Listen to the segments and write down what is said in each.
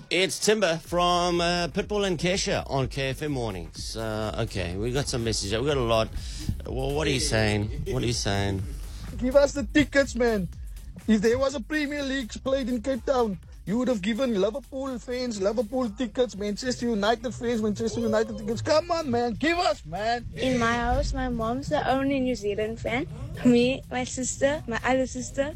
It's Timber from Pitbull and Kesha on KFM Mornings. Okay, we got some messages. We got a lot. Well, what are you saying? What are you saying? Give us the tickets, man. If there was a Premier League played in Cape Town, you would have given Liverpool fans Liverpool tickets, Manchester United fans Manchester United tickets. Come on, man. Give us, man. In my house, my mom's the only New Zealand fan. Me, my sister, my other sister,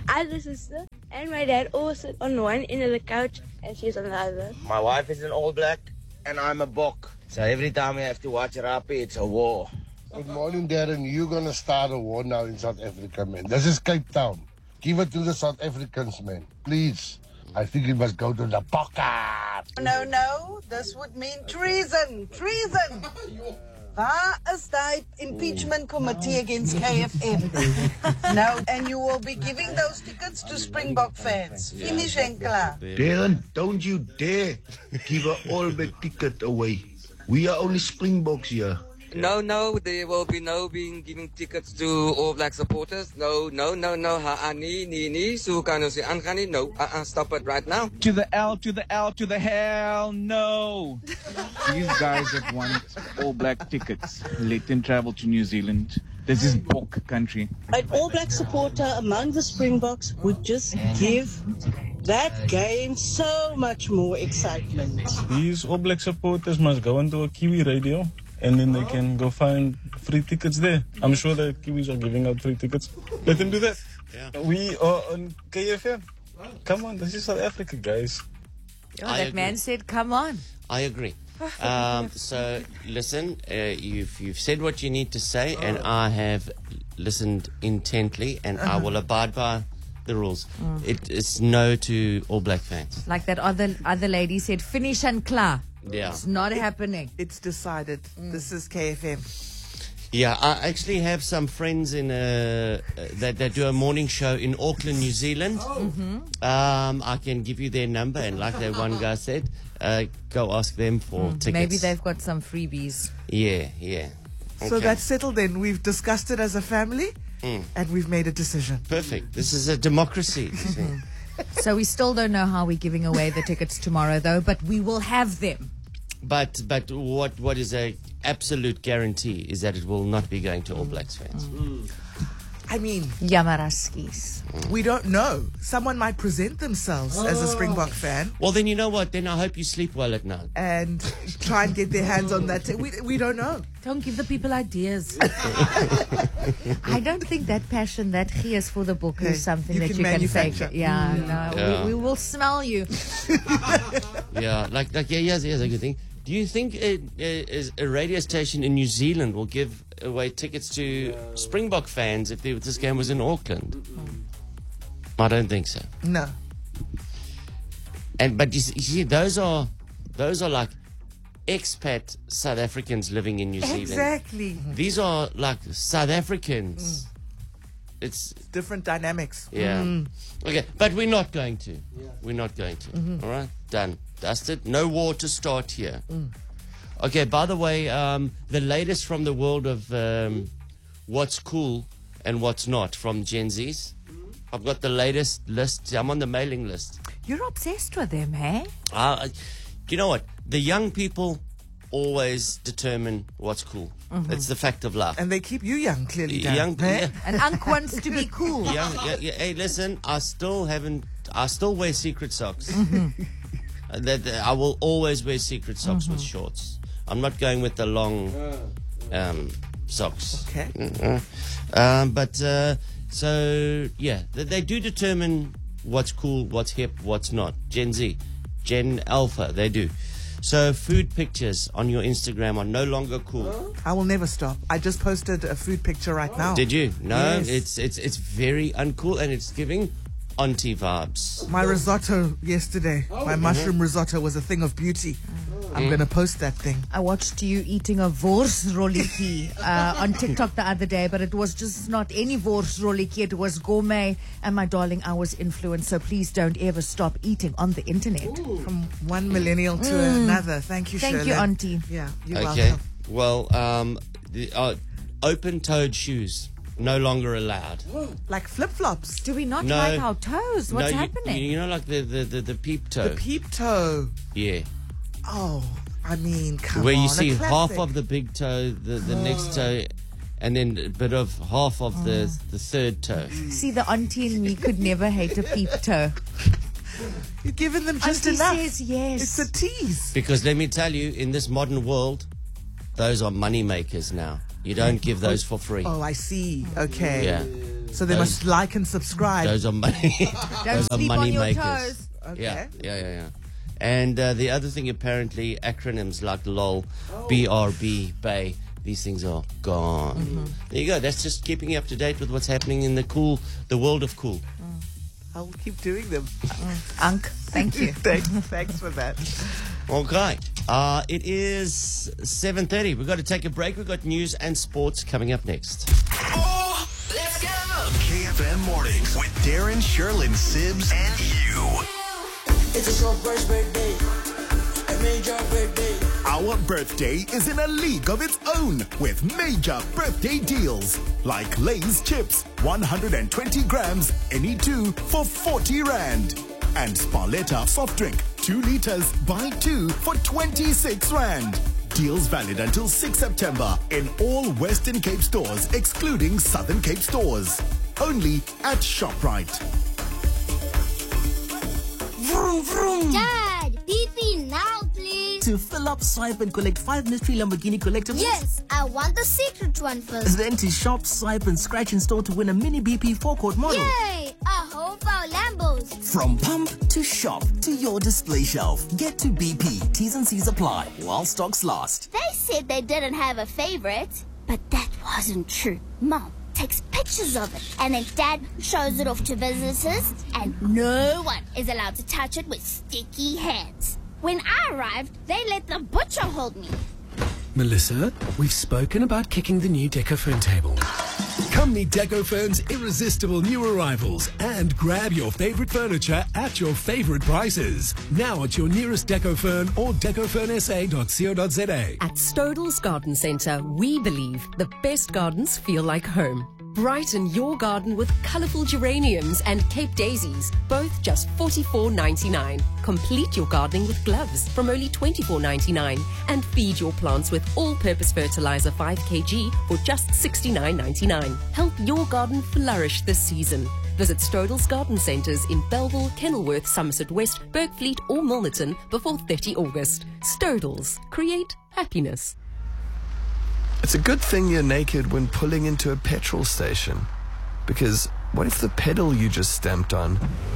and my dad all sit on one end of the couch and she's on the other. My wife is an All Black and I'm a Bok. So every time we have to watch rugby, it's a war. Good morning, Darren. You're going to start a war now in South Africa, man. This is Cape Town. Give it to the South Africans, man. Please. I think it must go to the pocket. No. This would mean treason. Treason. Waar is die impeachment committee against KFM? No, and you will be giving those tickets to Springbok fans. Finish and klaar. Darren, don't you dare give an All Black ticket away. We are only Springboks here. No, there will be no being giving tickets to All Black supporters. No. Nee. So kan ons aangaan nie. No, stop it right now. To the L, to the hell, no. These guys that want All Black tickets, let them travel to New Zealand. This is Bok country. An All Black supporter among the Springboks would just give that game so much more excitement. These All Black supporters must go into a Kiwi radio. And then they can go find free tickets there. I'm sure the Kiwis are giving out free tickets. Let them do that. Yeah. We are on KFM. Come on, this is South Africa, guys. That man said, come on. I agree. So, listen, you've said what you need to say, and I have listened intently, and I will abide by the rules. It's no to All Black fans. Like that other lady said, finish and klaar. Yeah. It's not happening. It's decided. This is KFM. Yeah, I actually have some friends in that do a morning show in Auckland, New Zealand. I can give you their number, and like that one guy said, go ask them for tickets. Maybe they've got some freebies. Yeah. Okay. So that's settled then. We've discussed it as a family, and we've made a decision. Perfect. This is a democracy. So we still don't know how we're giving away the tickets tomorrow, though, but we will have them. But what is a absolute guarantee is that it will not be going to All Blacks fans. I mean, Yamaraskis. We don't know. Someone might present themselves as a Springbok fan. Well, then you know what? Then I hope you sleep well at night. And try and get their hands on that. We don't know. Don't give the people ideas. I don't think that passion, that gees for the book is something that you can fake. Yeah. We will smell you. Yeah, here's a good thing. Do you think a radio station in New Zealand will give away tickets to Springbok fans if this game was in Auckland? I don't think so. No. But you see, those are like expat South Africans living in New Zealand. Exactly. These are like South Africans. It's different dynamics. Yeah. Okay, but we're not going to. We're not going to. All right, done. Dusted. No war to start here. Okay, by the way, the latest from the world of what's cool and what's not from Gen Zs. I've got the latest list. I'm on the mailing list. You're obsessed with them, hey? You know what? The young people always determine what's cool. It's the fact of life. And they keep you young, clearly. Dan. And Unc wants to be cool. Hey, listen, I still wear secret socks. I will always wear secret socks with shorts. I'm not going with the long socks. Okay. So they do determine what's cool, what's hip, what's not. Gen Z, Gen Alpha, they do. So food pictures on your Instagram are no longer cool. I will never stop. I just posted a food picture right now. Did you? No, yes. It's very uncool, and it's giving auntie vibes. My risotto yesterday, my mushroom risotto was a thing of beauty. I'm going to post that thing. I watched you eating a worsrolletjie on TikTok the other day, but it was just not any worsrolletjie. It was gourmet. And my darling, I was influenced. So please don't ever stop eating on the internet. From one millennial to another. Thank you, Shirley. Thank you, Auntie. Yeah, you're welcome. Well, the open-toed shoes. no longer allowed. Like flip-flops. Do we not No. like our toes? What's no, happening? You know, like the peep toe. The peep toe. Yeah. Oh, I mean, come Where on. you a see half classic. of the big toe, the next toe, and then a bit of half of the third toe. See, the auntie and me could never hate a peep toe. You're giving them just Auntie enough. says yes. It's a tease. Because let me tell you, in this modern world, those are money makers now. You don't give those for free. Oh, I see. Okay. Yeah. So they must like and subscribe. Those are money. Don't those are sleep money on your makers. toes. Okay. Yeah. And the other thing, apparently, acronyms like LOL, BRB, BAY, these things are gone. There you go. That's just keeping you up to date with what's happening in the world of cool. I'll keep doing them. Unc, thank you. Thanks for that. Okay. It is 7:30. We've got to take a break. We've got news and sports coming up next. Oh, let's go! KFM Mornings with Darren, Sherlyn, Sibs, and you. It's a short birthday. A major birthday. Our birthday is in a league of its own with major birthday deals. Like Lay's chips, 120 grams, any two for 40 Rand. And Sparletta soft drink, 2 liters, buy 2 for 26 Rand. Deals valid until 6 September in all Western Cape stores, excluding Southern Cape stores. Only at ShopRite. Vroom, vroom. Dad, BP now, please. To fill up, swipe, and collect 5 mystery Lamborghini collectibles? Yes, I want the secret one first. Then to shop, swipe, and scratch in store to win a mini BP forecourt model. Yay! A whole our Lambos. From pump to shop to your display shelf. Get to BP. T's and C's apply while stocks last. They said they didn't have a favorite, but that wasn't true. Mom takes pictures of it, and then Dad shows it off to visitors, and no one is allowed to touch it with sticky hands. When I arrived, they let the butcher hold me. Melissa, we've spoken about kicking the new Decophone table. Come meet Decophone's irresistible new arrivals and grab your favorite furniture at your favorite prices. Now at your nearest Decophone or decophoneSA.co.za. At Stodell's Garden Centre, we believe the best gardens feel like home. Brighten your garden with colourful geraniums and Cape daisies, both just $44.99. Complete your gardening with gloves from only $24.99. And feed your plants with all-purpose fertilizer 5 kg for just $69.99. Help your garden flourish this season. Visit Stodell's Garden Centres in Belleville, Kenilworth, Somerset West, Bergfleet or Milnerton before 30 August. Stodell's. Create happiness. It's a good thing you're naked when pulling into a petrol station. Because what if the pedal you just stamped on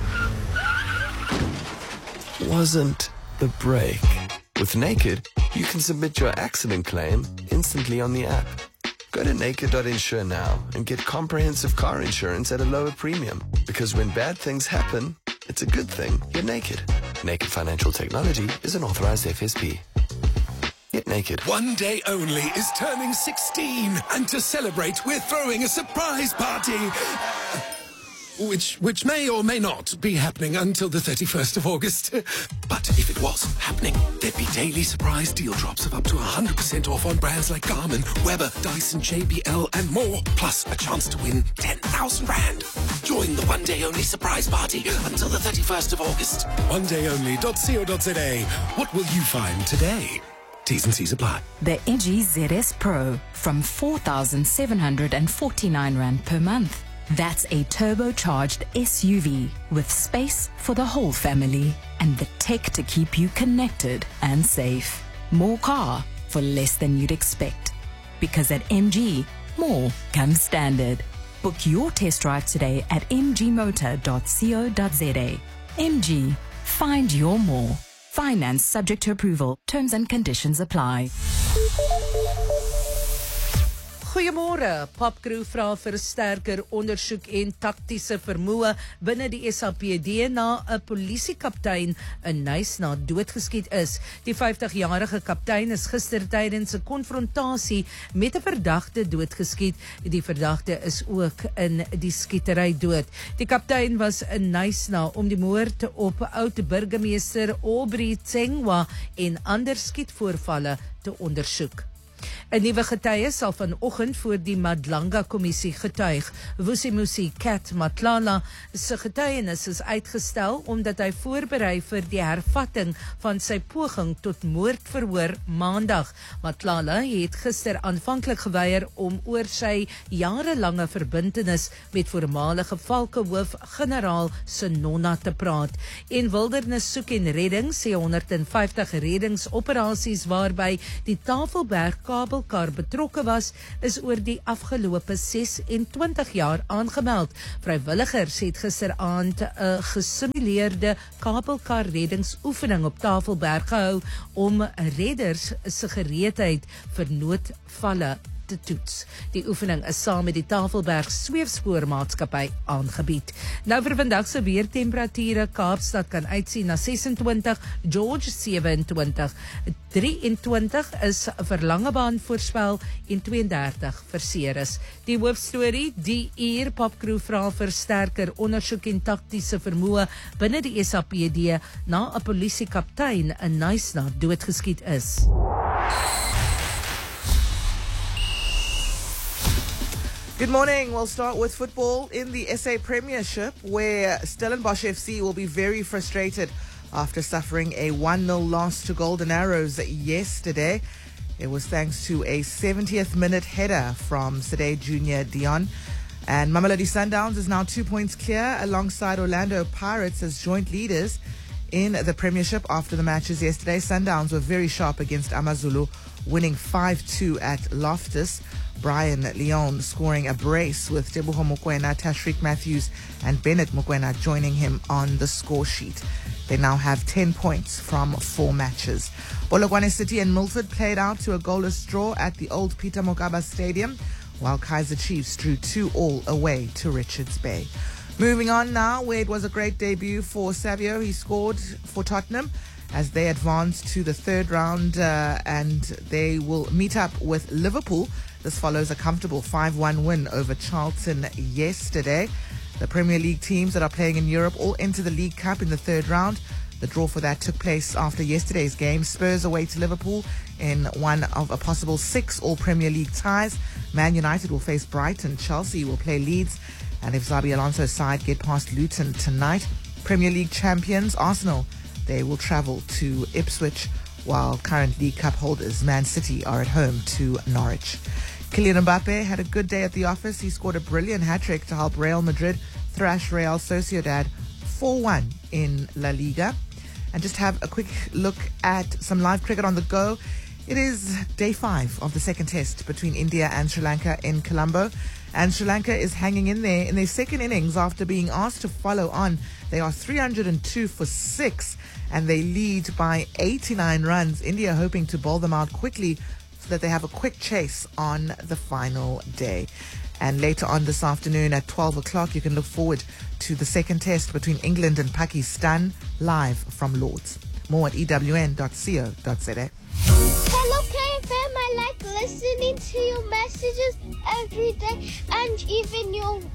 wasn't the brake? With Naked, you can submit your accident claim instantly on the app. Go to naked.insure now and get comprehensive car insurance at a lower premium. Because when bad things happen, it's a good thing you're naked. Naked Financial Technology is an authorized FSP. Get naked. One Day Only is turning 16, and to celebrate, we're throwing a surprise party. Which may or may not be happening until the 31st of August. But if it was happening, there'd be daily surprise deal drops of up to 100% off on brands like Garmin, Weber, Dyson, JBL, and more. Plus a chance to win 10,000 Rand. Join the One Day Only surprise party until the 31st of August. OneDayOnly.co.za. What will you find today? T's and C's apply. The MG ZS Pro from 4,749 Rand per month. That's a turbocharged SUV with space for the whole family and the tech to keep you connected and safe. More car for less than you'd expect. Because at MG, more comes standard. Book your test drive today at mgmotor.co.za. MG, find your more. Finance subject to approval. Terms and conditions apply. Goeiemôre. Popcrew vra vir sterker ondersoek en taktiese vermoë binne die SAPD na 'n polisiekaptein in Knysna doodgeskiet is. Die 50-jarige kaptein is gister tydens 'n konfrontasie met 'n verdagte doodgeskiet. Die verdagte is ook in die skietery dood. Die kaptein was in Knysna om die moord op oud-burgemeester Aubrey Tsengwa en ander skietvoorvalle te ondersoek. 'n nuwe getuie sal vanoggend voor die Madlanga-kommissie getuig. Vusimusi Kat Matlala se getuienis is uitgestel omdat hy voorberei vir die hervatting van sy poging tot moordverhoor Maandag. Matlala het gister aanvanklik geweier om oor sy jarelange verbintenis met voormalige Valkehoof generaal Senona te praat. En Wildernis Soek en Redding sê 150 reddingsoperasies waarby die Tafelberg kabelkar betrokke was, is oor die afgelope 26 jaar aangemeld. Vrywilligers het gisteraand 'n gesimuleerde kabelkar reddingsoefening op Tafelberg gehou om redders se gereedheid vir noodvalle te toets. Die oefening is saam met die Tafelberg Sweefspoormaatskappy aangebied. Nou vir vandag se weertemperature: Kaapstad kan uitsien na 26, George 27, 23 is vir Langebaan voorspel en 32 vir Ceres. Die hoofstorie: die uur popcrew vra versterker ondersoek en taktiese vermoë binne die SAPD na 'n polisiekaptein in Knysna doodgeskiet is. Good morning. We'll start with football in the SA Premiership, where Stellenbosch FC will be very frustrated after suffering a 1-0 loss to Golden Arrows yesterday. It was thanks to a 70th minute header from Sade Junior Dion. And Mamelodi Sundowns is now 2 points clear alongside Orlando Pirates as joint leaders in the Premiership after the matches yesterday. Sundowns were very sharp against Amazulu, winning 5-2 at Loftus. Brian Leon scoring a brace with Teboho Mokoena, Tashreeq Matthews and Bennett Mokoena joining him on the score sheet. They now have 10 points from 4 matches. Polokwane City and Milford played out to a goalless draw at the old Peter Mokaba Stadium, while Kaizer Chiefs drew 2-2 away to Richards Bay. Moving on now, where it was a great debut for Savio. He scored for Tottenham as they advance to the third round and they will meet up with Liverpool. This follows a comfortable 5-1 win over Charlton yesterday. The Premier League teams that are playing in Europe all enter the League Cup in the third round. The draw for that took place after yesterday's game. Spurs away to Liverpool in one of a possible 6 all-Premier League ties. Man United will face Brighton. Chelsea will play Leeds. And if Xabi Alonso's side get past Luton tonight, Premier League champions Arsenal, they will travel to Ipswich, while current League Cup holders Man City are at home to Norwich. Kylian Mbappe had a good day at the office. He scored a brilliant hat-trick to help Real Madrid thrash Real Sociedad 4-1 in La Liga. And just have a quick look at some live cricket on the go. It is day 5 of the second test between India and Sri Lanka in Colombo. And Sri Lanka is hanging in there in their second innings after being asked to follow on. They are 302 for 6 and they lead by 89 runs. India hoping to bowl them out quickly so that they have a quick chase on the final day. And later on this afternoon at 12 o'clock, you can look forward to the second test between England and Pakistan live from Lords. More at ewn.co.za. Hello KFM, I like listening to your messages every day and even your